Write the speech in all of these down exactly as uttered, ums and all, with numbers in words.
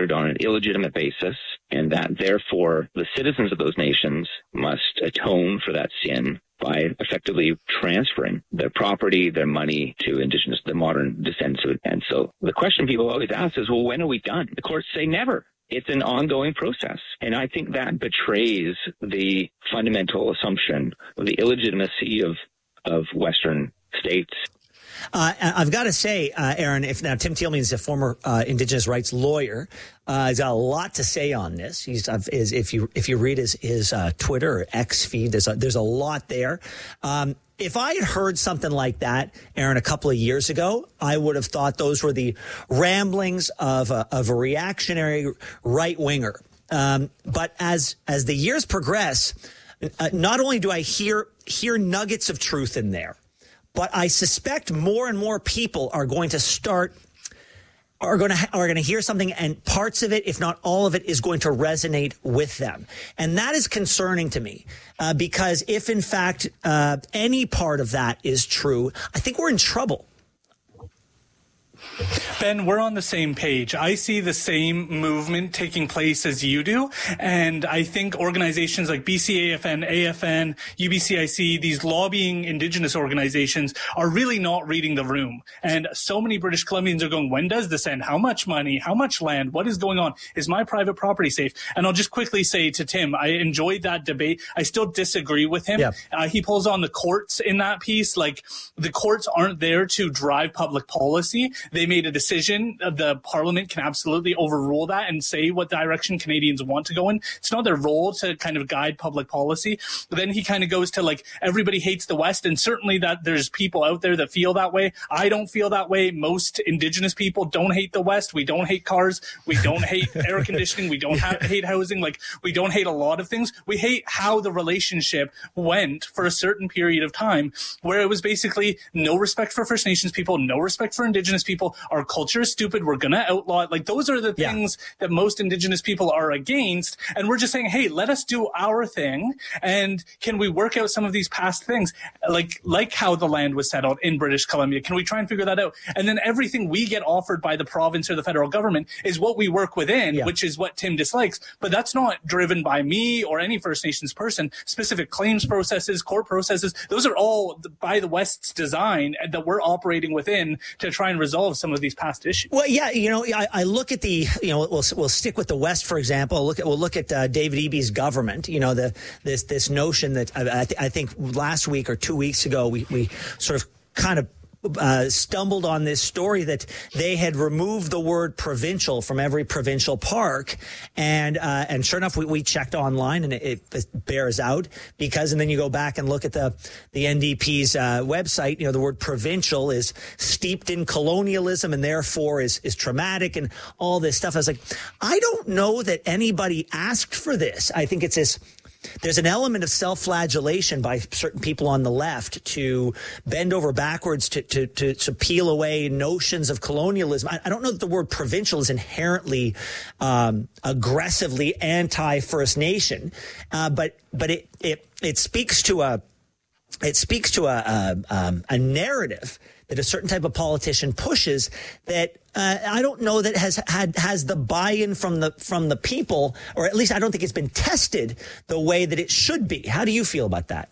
founded on an illegitimate basis, and that therefore the citizens of those nations must atone for that sin by effectively transferring their property, their money to indigenous, the modern descendants of it. And so the question people always ask is, well, when are we done? The courts say never. It's an ongoing process. And I think that betrays the fundamental assumption of the illegitimacy of, of Western states. Uh, I've got to say, uh, Aaron, if now Tim Thielman is a former uh, Indigenous rights lawyer, uh, he's got a lot to say on this. He's uh, is, if you if you read his his uh, Twitter or X feed, there's a, there's a lot there. Um, if I had heard something like that, Aaron, a couple of years ago, I would have thought those were the ramblings of a, of a reactionary right winger. Um, but as as the years progress, uh, not only do I hear hear nuggets of truth in there, but I suspect more and more people are going to start, are going to are going to hear something, and parts of it, if not all of it, is going to resonate with them. And that is concerning to me, uh, because if, in fact, uh, any part of that is true, I think we're in trouble. Ben, we're on the same page. I see the same movement taking place as you do. And I think organizations like B C A F N, A F N, U B C I C, these lobbying Indigenous organizations are really not reading the room. And so many British Columbians are going, when does this end? How much money? How much land? What is going on? Is my private property safe? And I'll just quickly say to Tim, I enjoyed that debate. I still disagree with him. Yeah. Uh, he pulls on the courts in that piece. Like, the courts aren't there to drive public policy. They made a decision. The Parliament can absolutely overrule that and say what direction Canadians want to go in. It's not their role to kind of guide public policy. But then he kind of goes to, like, everybody hates the West, and certainly that there's people out there that feel that way. I don't feel that way. Most Indigenous people don't hate the West. We don't hate cars. We don't hate air conditioning. We don't ha- hate housing. Like, we don't hate a lot of things. We hate how the relationship went for a certain period of time, where it was basically no respect for First Nations people, no respect for Indigenous people. Our culture is stupid. We're going to outlaw it. Like, those are the yeah. things that most Indigenous people are against. And we're just saying, hey, let us do our thing. And can we work out some of these past things? Like, like how the land was settled in British Columbia. Can we try and figure that out? And then everything we get offered by the province or the federal government is what we work within, yeah. which is what Tim dislikes. But that's not driven by me or any First Nations person. Specific claims processes, court processes, those are all by the West's design that we're operating within to try and resolve some of these past issues. Well, yeah, you know, I, I look at the, you know, we'll we'll stick with the West, for example. Look at we'll look at uh, David Eby's government. You know, the this this notion that I, I, th- I think last week or two weeks ago we we sort of kind of Uh, stumbled on this story that they had removed the word provincial from every provincial park. And uh, and sure enough, we, we checked online and it, it bears out because, and then you go back and look at the, the N D P's uh, website, you know, the word provincial is steeped in colonialism and therefore is, is traumatic and all this stuff. I was like, I don't know that anybody asked for this. I think it's this. There's an element of self-flagellation by certain people on the left to bend over backwards to to to, to peel away notions of colonialism. I, I don't know that the word provincial is inherently um, aggressively anti-First Nation, uh, but but it it it speaks to a it speaks to a a, um, a narrative that a certain type of politician pushes that uh, I don't know that has had has the buy-in from the from the people, or at least I don't think it's been tested the way that it should be. How do you feel about that?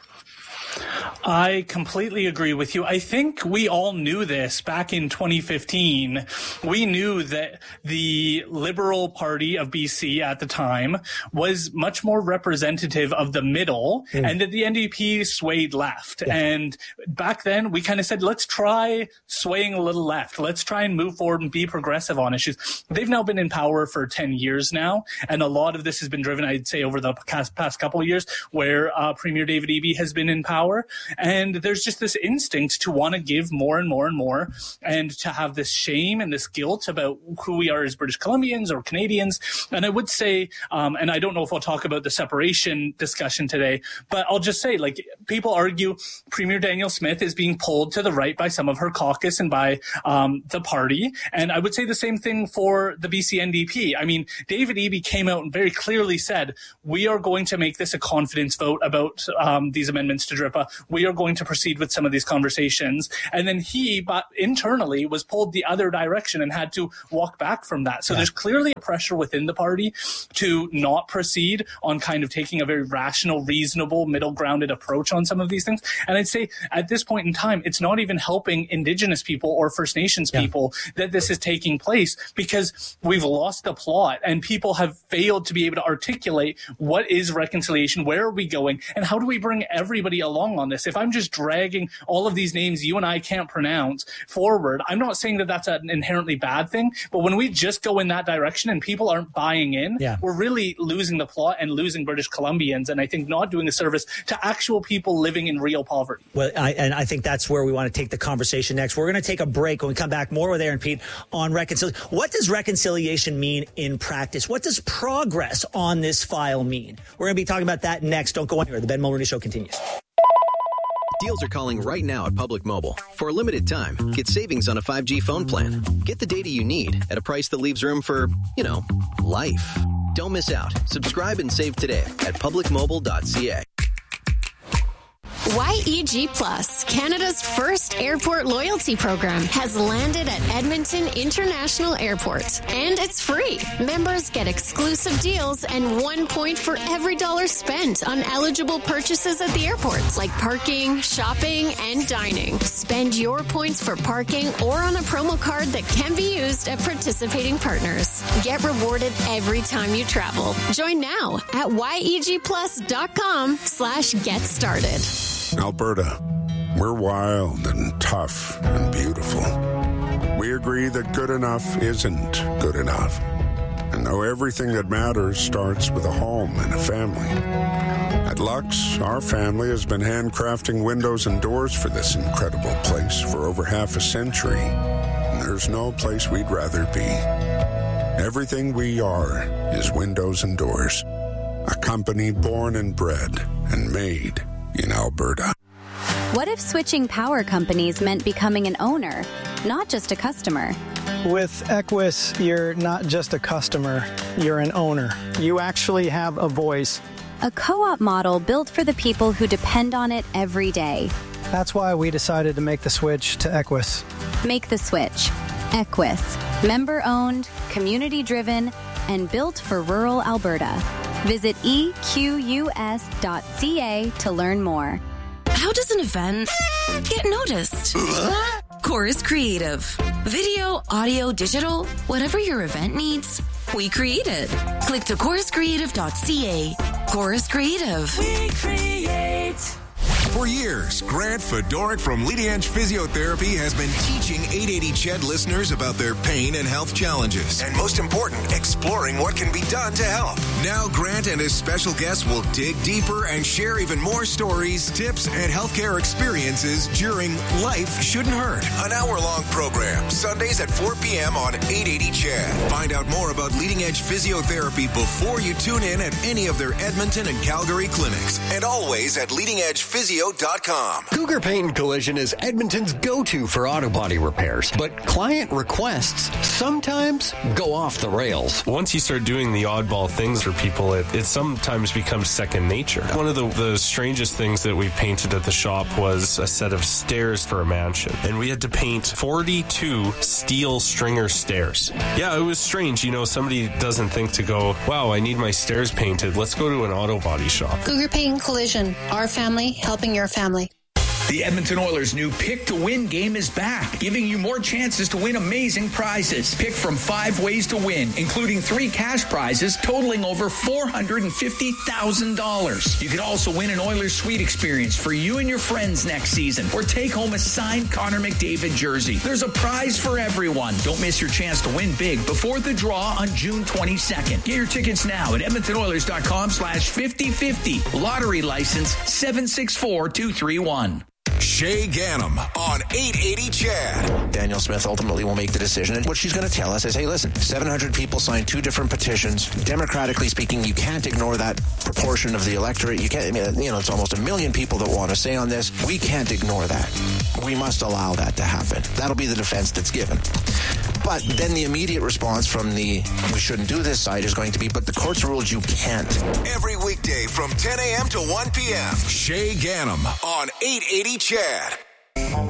I completely agree with you. I think we all knew this back in twenty fifteen. We knew that the Liberal Party of B C at the time was much more representative of the middle mm. and that the N D P swayed left. Yeah. And back then we kind of said, let's try swaying a little left. Let's try and move forward and be progressive on issues. They've now been in power for ten years now. And a lot of this has been driven, I'd say, over the past, past couple of years where uh, Premier David Eby has been in power. And there's just this instinct to want to give more and more and more and to have this shame and this guilt about who we are as British Columbians or Canadians. And I would say, um, and I don't know if I'll talk about the separation discussion today, but I'll just say, like, people argue Premier Danielle Smith is being pulled to the right by some of her caucus and by um, the party. And I would say the same thing for the B C N D P. I mean, David Eby came out and very clearly said, we are going to make this a confidence vote about um, these amendments to D R I P A. We we are going to proceed with some of these conversations. And then he, but internally, was pulled the other direction and had to walk back from that. So yeah. there's clearly a pressure within the party to not proceed on kind of taking a very rational, reasonable, middle grounded approach on some of these things. And I'd say at this point in time, it's not even helping Indigenous people or First Nations yeah. people that this is taking place, because we've lost the plot and people have failed to be able to articulate what is reconciliation, where are we going, and how do we bring everybody along on this. If I'm just dragging all of these names you and I can't pronounce forward, I'm not saying that that's an inherently bad thing, but when we just go in that direction and people aren't buying in, yeah. we're really losing the plot and losing British Columbians, and I think not doing a service to actual people living in real poverty. Well, I, and I think that's where we want to take the conversation next. We're going to take a break. When we come back, more with Aaron Pete on reconciliation. What does reconciliation mean in practice? What does progress on this file mean? We're going to be talking about that next. Don't go anywhere. The Ben Mulroney Show continues. Deals are calling right now at Public Mobile. For a limited time, get savings on a five G phone plan. Get the data you need at a price that leaves room for, you know, life. Don't miss out. Subscribe and save today at public mobile dot c a. Y E G Plus, Canada's first airport loyalty program, has landed at Edmonton International Airport. And it's free. Members get exclusive deals and one point for every dollar spent on eligible purchases at the airport, like parking, shopping, and dining. Spend your points for parking or on a promo card that can be used at participating partners. Get rewarded every time you travel. Join now at y e g plus dot com slash get started. Alberta, we're wild and tough and beautiful. We agree that good enough isn't good enough. And know everything that matters starts with a home and a family. At Lux, our family has been handcrafting windows and doors for this incredible place for over half a century. And there's no place we'd rather be. Everything we are is windows and doors. A company born and bred and made in Alberta. What if switching power companies meant becoming an owner, not just a customer? With Equus, you're not just a customer, you're an owner. You actually have a voice. A co-op model built for the people who depend on it every day. That's why we decided to make the switch to Equus. Make the switch. Equus. Member-owned, community-driven, and built for rural Alberta. Visit e q u s dot c a to learn more. How does an event get noticed? Chorus Creative. Video, audio, digital, whatever your event needs, we create it. Click to chorus creative dot c a. Chorus Creative. We create. For years, Grant Fedoruk from Leading Edge Physiotherapy has been teaching eight eighty C H E D listeners about their pain and health challenges. And most important, exploring what can be done to help. Now Grant and his special guests will dig deeper and share even more stories, tips, and healthcare experiences during Life Shouldn't Hurt, an hour-long program, Sundays at four p.m. on eight eighty C H E D. Find out more about Leading Edge Physiotherapy before you tune in at any of their Edmonton and Calgary clinics. And always at leading edge physio dot com. Cougar Paint and Collision is Edmonton's go-to for auto body repairs, but client requests sometimes go off the rails. Once you start doing the oddball things for people, it, it sometimes becomes second nature. One of the, the strangest things that we painted at the shop was a set of stairs for a mansion, and we had to paint forty-two steel stringer stairs. Yeah, it was strange. You know, somebody doesn't think to go, wow, I need my stairs painted. Let's go to an auto body shop. Cougar Paint and Collision. Our family helping your family. The Edmonton Oilers' new Pick to Win game is back, giving you more chances to win amazing prizes. Pick from five ways to win, including three cash prizes totaling over four hundred fifty thousand dollars. You could also win an Oilers suite experience for you and your friends next season, or take home a signed Connor McDavid jersey. There's a prize for everyone. Don't miss your chance to win big before the draw on June twenty-second. Get your tickets now at edmonton oilers dot com slash fifty fifty. Lottery license seven six four two three one. Shay Gannam on eight eighty C H E D. Danielle Smith ultimately will make the decision. And what she's going to tell us is, hey, listen, seven hundred people signed two different petitions. Democratically speaking, you can't ignore that proportion of the electorate. You can't, I mean, you know, it's almost a million people that want to say on this. We can't ignore that. We must allow that to happen. That'll be the defense that's given. But then the immediate response from the we shouldn't do this side is going to be, but the court's ruled you can't. Every weekday weekday from ten a.m. to one p.m. Shay Ganem on eight eighty C H E D.